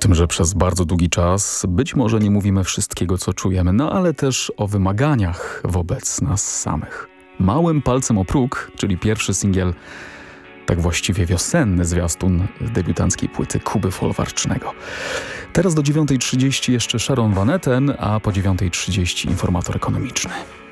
tym, że przez bardzo długi czas być może nie mówimy wszystkiego, co czujemy, no ale też o wymaganiach wobec nas samych. Małym palcem o próg, czyli pierwszy singiel, tak właściwie wiosenny zwiastun debiutanckiej płyty Kuby Folwarcznego. Teraz do 9:30 jeszcze Sharon Van Etten, a po 9:30 informator ekonomiczny.